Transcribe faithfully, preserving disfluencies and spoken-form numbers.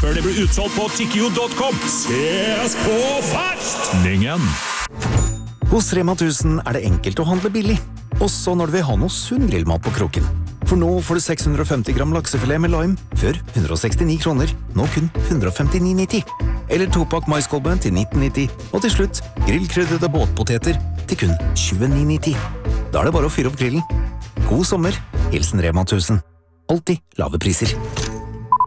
før det blir utsolgt på tikkio punktum com. Ses på festningen! Hos Rema tusen er det enkelt å handle billig, også når du vil ha noe sunn grillmat på kroken. For nå får du seks hundre og femti gram laksefilet med lime, før hundre og sekstini kroner, nå kun hundre og femtini nitti. Eller topakk maiskolbe til nitten nitti, og til slutt grillkrydrede båtpoteter til kun tjueni nitti. Da er det bare å fyre opp grillen. God sommer, hilsen Rema tusen. Alltid lave priser.